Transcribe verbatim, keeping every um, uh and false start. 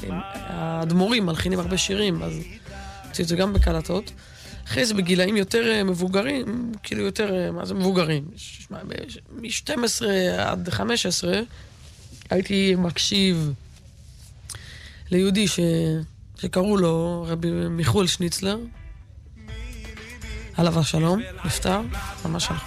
האדמו"רים מלחינים הרבה שירים, אז הוציאו את זה גם בקלטות. אחרי זה בגילאים יותר מבוגרים, כאילו יותר, מה זה מבוגרים? מ-שתים עשרה עד חמש עשרה הייתי מקשיב ליהודי ש... שקראו לו רבי מיכאל שניצלר, עליו השלום, נפטר, ממש הלך.